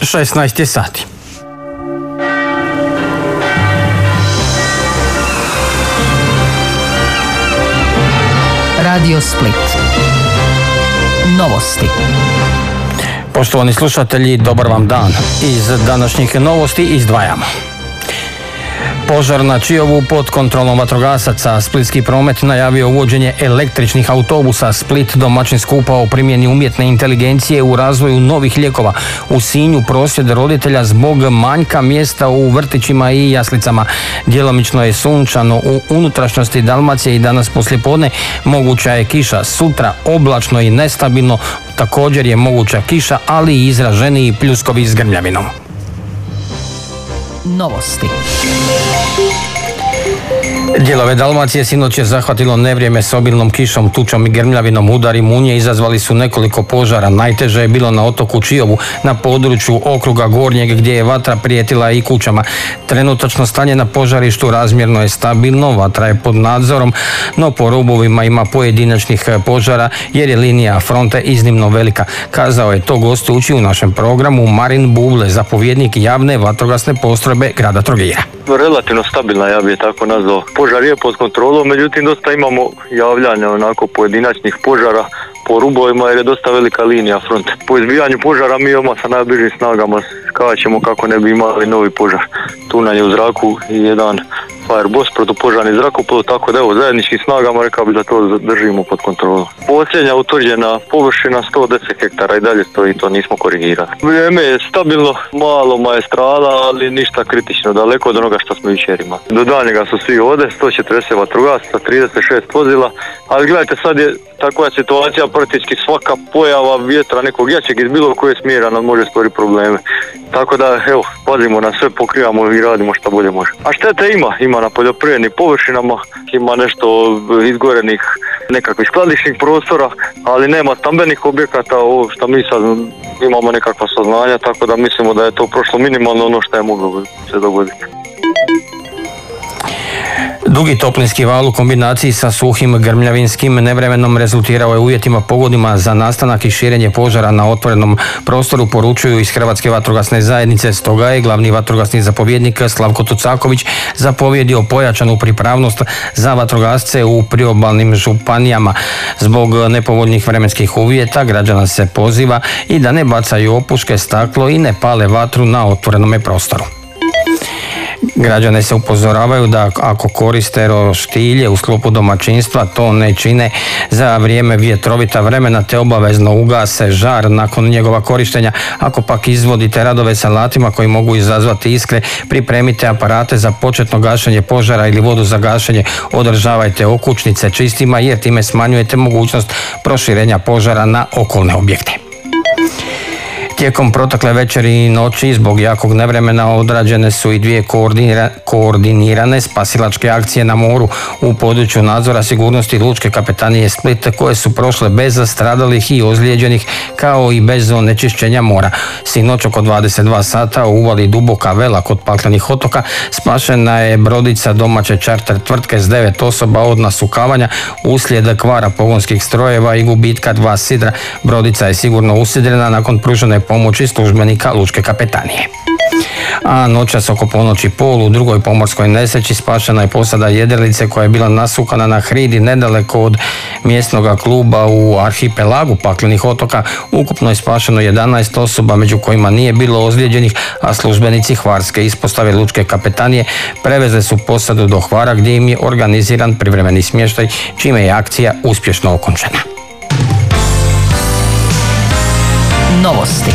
16 je sati. Radio Split. Novosti. Poštovani slušatelji, dobar vam dan. Iz današnjih novosti izdvajamo. Požar na Čiovu pod kontrolom vatrogasaca. Splitski promet najavio uvođenje električnih autobusa. Split domaćin skupa o primjeni umjetne inteligencije u razvoju novih lijekova. U Sinju prosvjed roditelja zbog manjka mjesta u vrtićima i jaslicama. Djelomično je sunčano u unutrašnjosti Dalmacije i danas poslijepodne moguća je kiša. Sutra oblačno i nestabilno, također je moguća kiša, ali i izraženiji pljuskovi s grmljavinom. Novosti. Dijelove Dalmacije sinoć je zahvatilo nevrijeme s obilnom kišom, tučom i grmljavinom. Udari munje izazvali su nekoliko požara. Najteže je bilo na otoku Čiovu, na području okruga Gornjeg, gdje je vatra prijetila i kućama. Trenutačno stanje na požarištu razmjerno je stabilno, vatra je pod nadzorom, no po rubovima ima pojedinačnih požara jer je linija fronte iznimno velika. Kazao je to gostujući u našem programu Marin Buble, zapovjednik javne vatrogasne postrojbe grada Trogira. Relativno stabilna, ja bih je tako nazvao. Požar je pod kontrolom, međutim dosta imamo javljanja onako pojedinačnih požara po rubovima jer je dosta velika linija fronte. Po izbijanju požara mi odmah sa najbližim snagama skačemo kako ne bi imali novi požar. Tu nam je u zraku i jedan Fireboss, protupožarni zrakoplov, tako da evo zajedničkim snagama rekao bi da to držimo pod kontrolom. Posljednja utvrđena površina 110 hektara i dalje stoji, to nismo korigirali. Vrijeme je stabilno, malo maestrala, ali ništa kritično, daleko od onoga što smo jučer imali. Do daljnjega su svi ovdje, 140 vatrogasaca, 36 vozila, ali gledajte, sad je takva situacija, praktički svaka pojava vjetra nekog jačeg iz bilo koje smjera nam može stvoriti probleme. Tako da, evo, pazimo na sve, pokrivamo i radimo što bolje može. A štete ima na poljoprivrednim površinama, ima nešto izgorenih nekakvih skladišnih prostora, ali nema stambenih objekata, ovo što mi sad imamo nekakva saznanja, tako da mislimo da je to prošlo minimalno ono što je moglo se dogoditi. Dugi toplinski val u kombinaciji sa suhim grmljavinskim nevremenom rezultirao je uvjetima pogodnima za nastanak i širenje požara na otvorenom prostoru, poručuju iz Hrvatske vatrogasne zajednice. Stoga je glavni vatrogasni zapovjednik Slavko Tucaković zapovjedio pojačanu pripravnost za vatrogasce u priobalnim županijama. Zbog nepovoljnih vremenskih uvjeta građana se poziva i da ne bacaju opuške, staklo i ne pale vatru na otvorenome prostoru. Građane se upozoravaju da ako koriste roštilje u sklopu domaćinstva, to ne čine za vrijeme vjetrovita vremena te obavezno ugase žar nakon njegova korištenja. Ako pak izvodite radove sa alatima koji mogu izazvati iskre, pripremite aparate za početno gašenje požara ili vodu za gašenje, održavajte okućnice čistima jer time smanjujete mogućnost proširenja požara na okolne objekte. Tijekom protekle večeri i noći zbog jakog nevremena odrađene su i dvije koordinirane spasilačke akcije na moru u području nadzora sigurnosti Lučke kapetanije Split, koje su prošle bez stradalih i ozlijeđenih kao i bez onečišćenja mora. Sinoć oko 22 sata u uvali Duboka Vela kod Paklenih otoka spašena je brodica domaće čarter tvrtke s 9 osoba od nasukavanja uslijed kvara pogonskih strojeva i gubitka 2 sidra. Brodica je sigurno usidrena nakon pružene pomoći službenika Lučke kapetanije. A noćas oko ponoći pol u drugoj pomorskoj nesreći spašena je posada jedrilice koja je bila nasukana na hridi nedaleko od mjesnog kluba u arhipelagu Paklenih otoka. Ukupno je spašeno 11 osoba, među kojima nije bilo ozlijeđenih, a službenici Hvarske ispostave Lučke kapetanije prevezli su posadu do Hvara gdje im je organiziran privremeni smještaj, čime je akcija uspješno okončana. Novosti.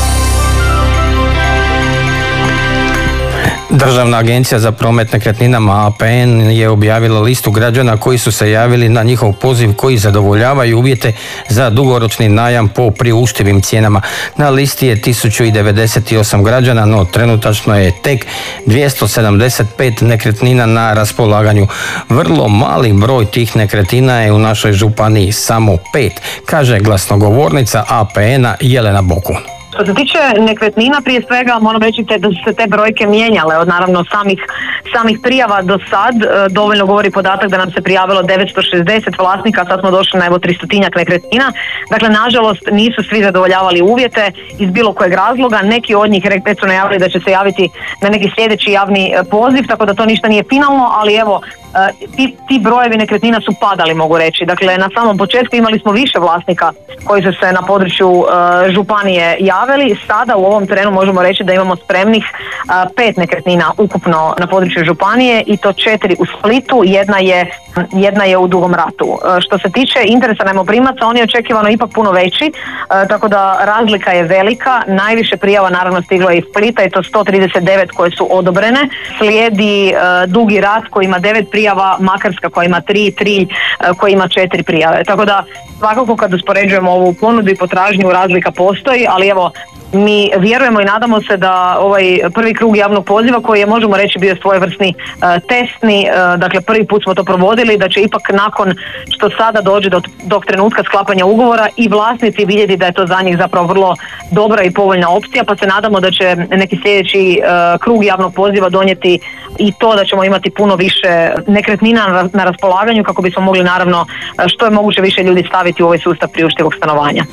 Državna agencija za promet nekretninama APN je objavila listu građana koji su se javili na njihov poziv koji zadovoljavaju uvjete za dugoročni najam po priuštivim cijenama. Na listi je 1098 građana, no trenutačno je tek 275 nekretnina na raspolaganju. Vrlo mali broj tih nekretnina je u našoj županiji, samo 5, kaže glasnogovornica APN-a Jelena Bokun. Što se tiče nekretnina, prije svega moram reći da su se te brojke mijenjale od naravno samih prijava do sad. Dovoljno govori podatak da nam se prijavilo 960 vlasnika, sad smo došli na 300-tinjak nekretnina. Dakle, nažalost, nisu svi zadovoljavali uvjete iz bilo kojeg razloga. Neki od njih već su najavili da će se javiti na neki sljedeći javni poziv, tako da to ništa nije finalno, ali evo, ti brojevi nekretnina su padali, mogu reći. Dakle, na samom početku imali smo više vlasnika koji su se na području županije javili. Sada u ovom trenu možemo reći da imamo spremnih 5 nekretnina ukupno na području županije i to 4 u Splitu, jedna je u Dugom Ratu. Što se tiče interesa najmoprimaca, on je očekivano ipak puno veći, tako da razlika je velika. Najviše prijava naravno stiglo je iz Splita i to 139 koje su odobrene. Slijedi Dugi Rat koji ima 9 prijava, Makarska koja ima 3, Trilj koja ima 4 prijave. Tako da svakako kad uspoređujemo ovu ponudu i potražnju, razlika postoji, ali evo, mi vjerujemo i nadamo se da ovaj prvi krug javnog poziva koji je, možemo reći, bio svojevrsni testni, dakle prvi put smo to provodili, da će ipak nakon što sada dođe do trenutka sklapanja ugovora i vlasnici vidjeti da je to za njih zapravo vrlo dobra i povoljna opcija, pa se nadamo da će neki sljedeći krug javnog poziva donijeti i to da ćemo imati puno više nekretnina na raspolaganju kako bismo mogli naravno što je moguće više ljudi staviti u ovaj sustav priuštivog stanovanja.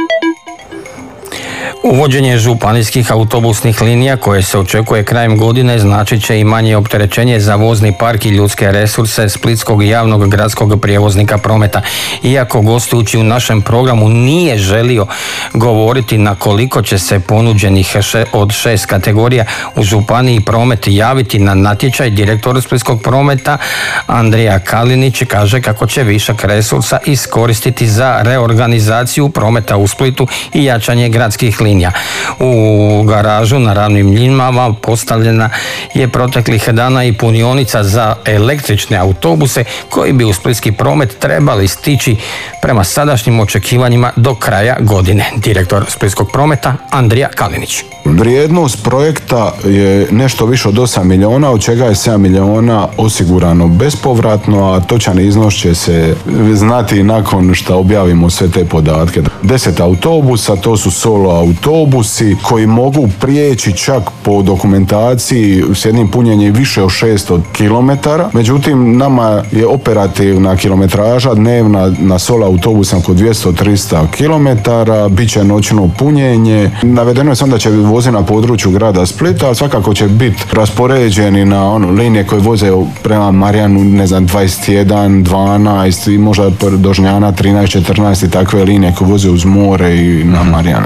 Uvođenje županijskih autobusnih linija koje se očekuje krajem godine značit će i manje opterećenje za vozni park i ljudske resurse splitskog javnog gradskog prijevoznika prometa. Iako gostujući u našem programu nije želio govoriti na koliko će se ponuđenih od 6 kategorija u županiji promet javiti na natječaj, direktor splitskog prometa Andrija Kalinić kaže kako će višak resursa iskoristiti za reorganizaciju prometa u Splitu i jačanje gradskih linija. U garažu na Ravnim Mljinama postavljena je proteklih dana i punionica za električne autobuse koji bi u splitski promet trebali stići prema sadašnjim očekivanjima do kraja godine. Direktor splitskog prometa Andrija Kalinić. Vrijednost projekta je nešto više od 8 milijuna, od čega je 7 milijuna osigurano bespovratno, a točan iznos će se znati nakon što objavimo sve te podatke. 10 autobusa, to su solo autobusi koji mogu prijeći čak po dokumentaciji s jednim punjenjem više od 600 km. Međutim, nama je operativna kilometraža dnevna na solo autobusa oko 200-300 km, bit će noćno punjenje. Navedeno je sam da će vozi na području grada Splita, ali svakako će biti raspoređeni na linije koje voze prema Marjanu, 21, 12 i možda do Žnjana 13, 14 i takve linije koje voze uz more i na Marjana.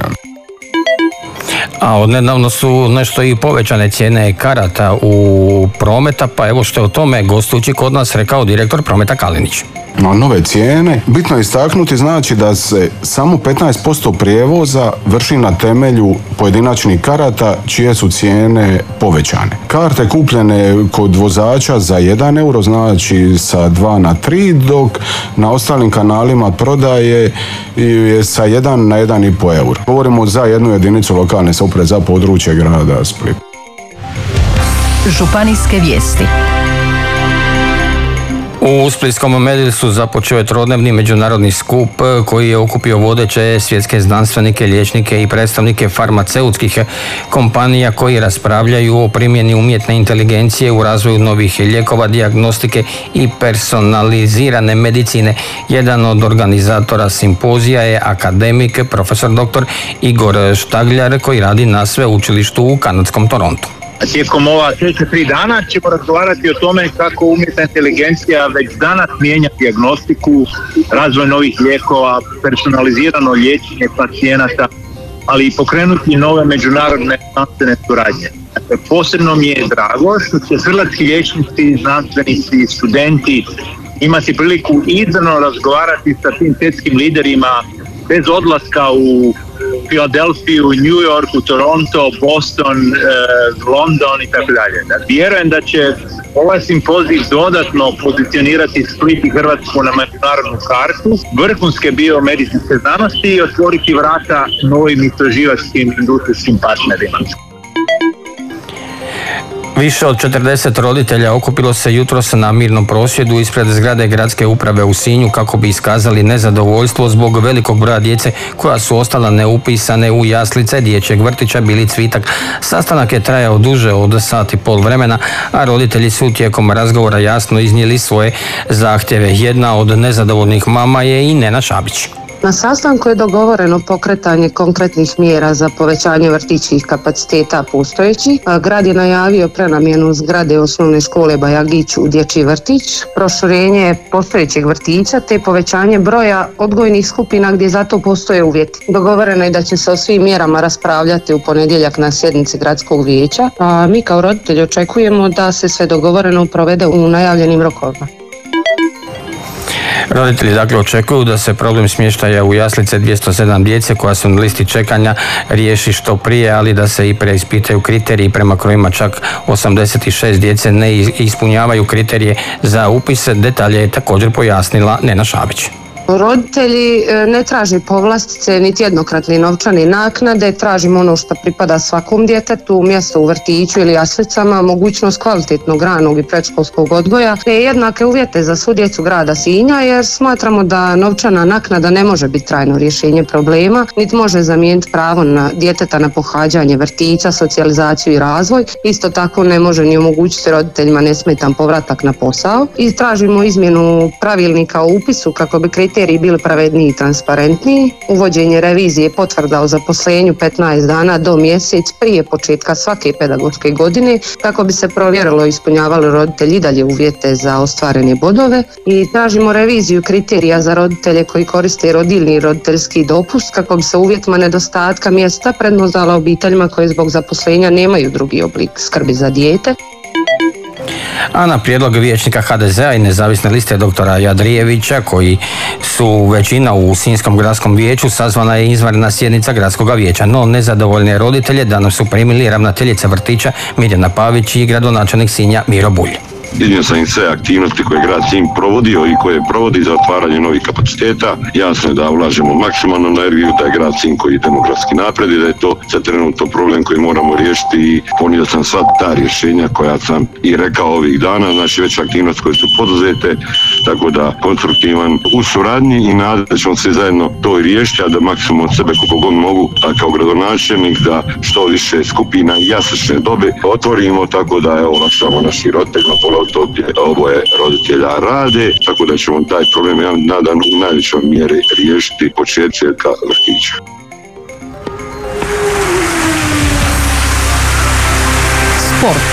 A odnedavno su nešto i povećane cijene karata u prometa, pa evo što je o tome gostujući kod nas rekao direktor prometa Kalinić. Nove cijene, bitno je istaknuti znači da se samo 15% prijevoza vrši na temelju pojedinačnih karata čije su cijene povećane. Karte kupljene kod vozača za 1 euro, znači sa 2 na 3, dok na ostalim kanalima prodaje je sa 1 na 1,5 euro. Govorimo za jednu jedinicu lokalne samouprave za područje grada Splita. Županijske vijesti. U splitskom Medilsu započeo je trodnevni međunarodni skup koji je okupio vodeće svjetske znanstvenike, liječnike i predstavnike farmaceutskih kompanija koji raspravljaju o primjeni umjetne inteligencije u razvoju novih lijekova, dijagnostike i personalizirane medicine. Jedan od organizatora simpozija je akademik profesor dr. Igor Štagljar koji radi na sveučilištu u kanadskom Torontu. Tijekom ova sljedeća 3 dana ćemo razgovarati o tome kako umjetna inteligencija već danas mijenja dijagnostiku, razvoj novih lijekova, personalizirano liječenje pacijenata, ali i pokrenuti nove međunarodne znanstvene suradnje. Dakle, posebno mi je drago što će hrvatski liječnici, znanstvenici, studenti imati priliku izravno razgovarati sa tim svjetskim liderima bez odlaska u Filadelfiju, New York, Toronto, Boston, London i tako dalje. Vjerujem da će ovaj simpozij dodatno pozicionirati Split i Hrvatsku na međunarodnu kartu, vrhunske biomedicinske znanosti i otvoriti vrata novim istraživačkim industrijskim partnerima. Više od 40 roditelja okupilo se jutros na mirnom prosvjedu ispred zgrade gradske uprave u Sinju kako bi iskazali nezadovoljstvo zbog velikog broja djece koja su ostala neupisane u jaslice dječjeg vrtića Bili Cvitak. Sastanak je trajao duže od sat i pol vremena, a roditelji su tijekom razgovora jasno iznijeli svoje zahtjeve. Jedna od nezadovoljnih mama je i Nena Šabić. Na sastanku je dogovoreno pokretanje konkretnih mjera za povećanje vrtićkih kapaciteta postojećih. Grad je najavio prenamjenu zgrade osnovne škole Bajagić u dječji vrtić, proširenje postojećeg vrtića te povećanje broja odgojnih skupina gdje za to postoje uvjeti. Dogovoreno je da će se o svim mjerama raspravljati u ponedjeljak na sjednici gradskog vijeća, a mi kao roditelji očekujemo da se sve dogovoreno provede u najavljenim rokovima. Roditelji dakle očekuju da se problem smještaja u jaslice 207 djece koja su na listi čekanja riješi što prije, ali da se i preispitaju kriteriji prema kojima čak 86 djece ne ispunjavaju kriterije za upise. Detalje je također pojasnila Nena Šabić. Roditelji ne traži povlastice niti jednokratne novčane naknade, tražimo ono što pripada svakom djetetu, mjesto u vrtiću ili jaslicama, mogućnost kvalitetnog ranog i predškolskog odgoja, te jednake uvjete za svu djecu grada Sinja, jer smatramo da novčana naknada ne može biti trajno rješenje problema, niti može zamijeniti pravo na djeteta na pohađanje vrtića, socijalizaciju i razvoj. Isto tako ne može ni omogućiti roditeljima nesmetan povratak na posao. I tražimo izmjenu pravilnika o upisu kako bi kriteriji bili pravedniji i transparentniji, uvođenje revizije potvrda o zaposlenju 15 dana do mjesec prije početka svake pedagoške godine kako bi se provjerilo ispunjavali roditelji i dalje uvjete za ostvarene bodove, i tražimo reviziju kriterija za roditelje koji koriste rodiljni i roditeljski dopust kako bi se uvjetima nedostatka mjesta prednost dala obiteljima koje zbog zaposlenja nemaju drugi oblik skrbi za dijete. A na prijedlog vijećnika HDZ-a i nezavisne liste doktora Jadrijevića, koji su većina u Sinjskom gradskom vijeću, sazvana je izvanredna sjednica gradskog vijeća. No nezadovoljne roditelje danas su primili ravnateljica vrtića Mirjana Pavić i gradonačelnik Sinja Miro Bulj. Iznio sam im sve aktivnosti koje grad Sinj provodio i koje provodi za otvaranje novih kapaciteta. Jasno je da ulažemo maksimalnu energiju, da je grad Sinj koji demografski napred i da je to sad trenutno problem koji moramo riješiti, i ponio sam sva ta rješenja koja sam i rekao ovih dana, znači već aktivnosti koje su poduzete, tako da konstruktivan u suradnji i nadam da ćemo svi zajedno to i riješiti, a da maksimum od sebe koliko god mogu, a kao gradonačelnik da što više skupina i jaslične dobe otvorimo, tako da olakšamo našim roditeljima, to gdje oboje roditelja rade, tako da ćemo taj problem, ja nadam, u najvećoj mjeri riješiti početka vrtića. Sport.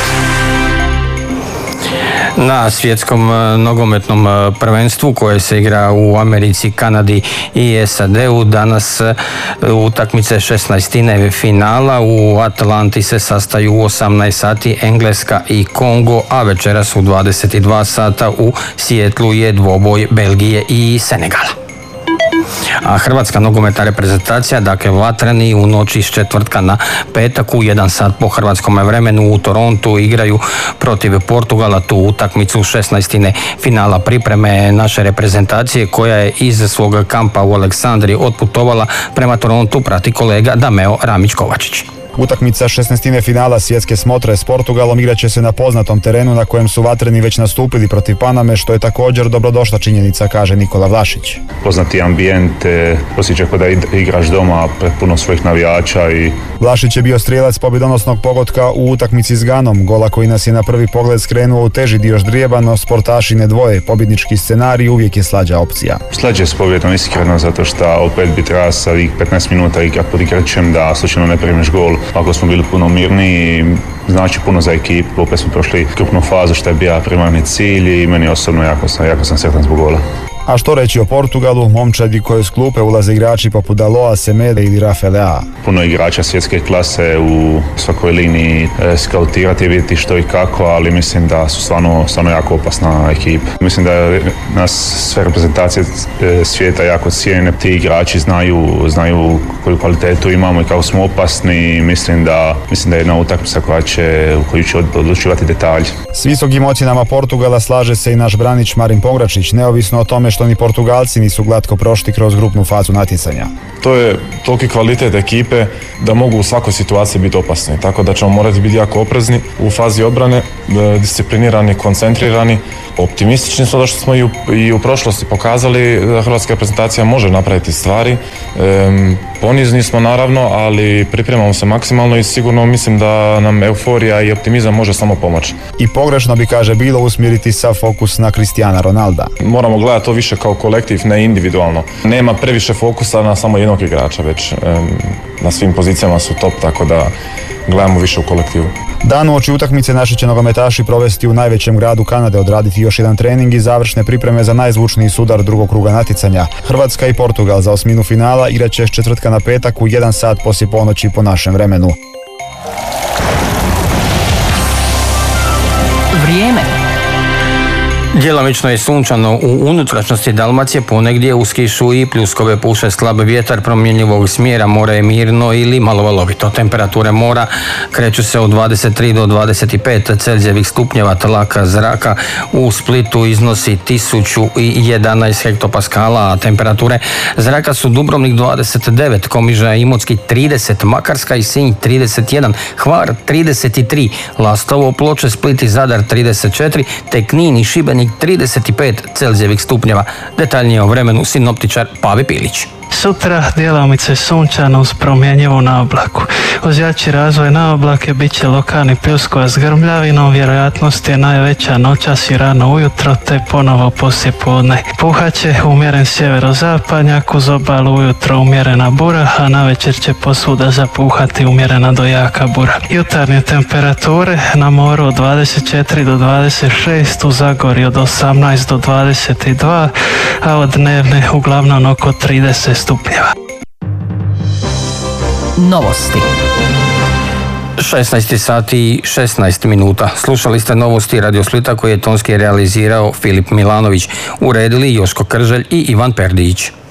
Na svjetskom nogometnom prvenstvu koje se igra u Americi, Kanadi i SAD-u danas utakmice 16. finala. U Atlanti se sastaju u 18 sati Engleska i Kongo, a večeras u 22 sata u Sijetlu je dvoboj Belgije i Senegala. A hrvatska nogometna reprezentacija, dakle vatreni, u noći iz četvrtka na petak u 1 sat po hrvatskom vremenu u Torontu igraju protiv Portugala tu utakmicu 16. finala. Pripreme naše reprezentacije koja je iz svog kampa u Aleksandriji otputovala prema Torontu prati kolega Dameo Ramić-Kovačić. Utakmica 16. finala svjetske smotre s Portugalom igraće se na poznatom terenu na kojem su vatreni već nastupili protiv Paname, što je također dobrodošla činjenica, kaže Nikola Vlašić. Poznati ambijent, osjećaj kao da igraš doma pred puno svojih navijača. Vlašić je bio strijelac pobjedonosnog pogotka u utakmici s Ganom, gola koji nas je na prvi pogled skrenuo u teži dio ždrijeba, no sportaši ne dvoje, pobjednički scenarij uvijek je slađa opcija. Slađe s pobjedom iskreno zato što opet bi trebalo sa 15 minuta igrat pod igračem da slučajno ne primeš gol. Ako smo bili puno mirniji, znači puno za ekipu, opet smo prošli krupnu fazu što je bio primarni cilj i meni osobno jako sam sretan zbog gola. A što reći o Portugalu, momčadi koji s klupe ulaze igrači poput Daloa, Semede ili Rafaela. Puno igrača svjetske klase u svakoj liniji skautirati, vidjeti što i kako, ali mislim da su stvarno jako opasna ekipa. Mislim da nas sve reprezentacije svijeta jako cijene, ti igrači znaju koju kvalitetu imamo i kako smo opasni. Mislim da je jedna utakmica u koju će odlučivati detalji. S visokim ocjenama Portugala slaže se i naš branič Marin Pogračić, neovisno o tome što ni Portugalci nisu glatko prošli kroz grupnu fazu natjecanja. to je toliki kvalitet ekipe da mogu u svakoj situaciji biti opasni. Tako da ćemo morati biti jako oprezni u fazi obrane, disciplinirani, koncentrirani, optimistični su da što smo i u prošlosti pokazali da hrvatska reprezentacija može napraviti stvari. Ponizni smo naravno, ali pripremamo se maksimalno i sigurno mislim da nam euforija i optimizam može samo pomoći. I pogrešno bi, kaže, bilo usmjeriti sav fokus na Cristiana Ronalda. Moramo gledati to više kao kolektiv, ne individualno. Nema previše fokusa na samo jednog igrača, već na svim pozicijama su top, tako da gledamo više u kolektivu. Dan uoči utakmice naši će nogometaši provesti u najvećem gradu Kanade, odraditi još jedan trening i završne pripreme za najzvučniji sudar drugog kruga natjecanja. Hrvatska i Portugal za osminu finala igraće s četvrtka na petak u 1 sat poslije ponoći po našem vremenu. Vrijeme. Djelomično je sunčano u unutrašnjosti Dalmacije, ponegdje uz kišu i pljuskove puše slab vjetar promjenjivog smjera, more je mirno ili malo valovito. Temperature mora kreću se od 23 do 25 Celzijevih stupnjeva, tlaka zraka u Splitu iznosi 1011 hektopaskala, a temperature zraka su Dubrovnik 29, Komiža i Imotski 30, Makarska i Sinj 31, Hvar 33, Lastovo, Ploče, Split i Zadar 34, te Knin i Šibenik 35 Celzijevih stupnjeva. Detaljnije o vremenu sinoptičar Pavi Pilić. Sutra djelomice sunčano uz promjenjivu naoblaku. Uz jači razvoj naoblake bit će lokalni pljuskova s grmljavinom, vjerojatnost je najveća noćas i rano ujutro te ponovo poslije podne. Puhaće umjeren sjeverozapadnjak, uz obalu ujutro umjerena bura, a navečer će posvuda zapuhati umjerena do jaka bura. Jutarnje temperature na moru od 24 do 26, u Zagorju od 18 do 22, a od dnevne uglavnom oko 30 stupnjeva. Novosti. 16 sati i 16 minuta. Slušali ste novosti Radio Splita koje je tonski realizirao Filip Milanović. Uredili Joško Krželj i Ivan Perdić.